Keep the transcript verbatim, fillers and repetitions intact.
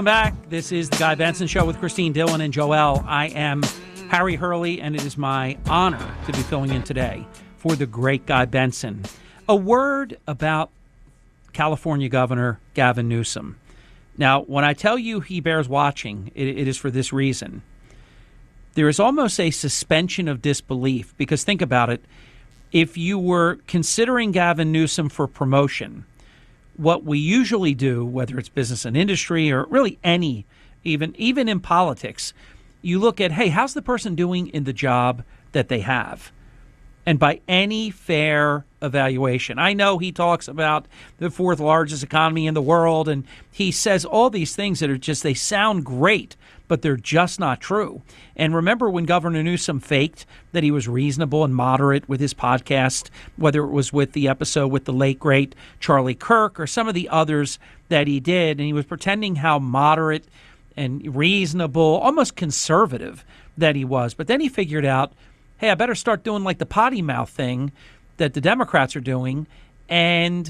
Back. This is the Guy Benson Show with Christine Dillon and Joel. I am Harry Hurley, and it is my honor to be filling in today for the great Guy Benson. A word about California Governor Gavin Newsom. Now, when I tell you he bears watching, it, it is for this reason. There is almost a suspension of disbelief, because think about it. If you were considering Gavin Newsom for promotion, what we usually do, whether it's business and industry or really any, even even in politics, you look at, hey, how's the person doing in the job that they have? And by any fair evaluation, I know he talks about the fourth largest economy in the world, and he says all these things that are just, they sound great, but they're just not true. And remember when Governor Newsom faked that he was reasonable and moderate with his podcast, whether it was with the episode with the late, great Charlie Kirk or some of the others that he did, and he was pretending how moderate and reasonable, almost conservative that he was. But then he figured out, hey, I better start doing like the potty mouth thing that the Democrats are doing, and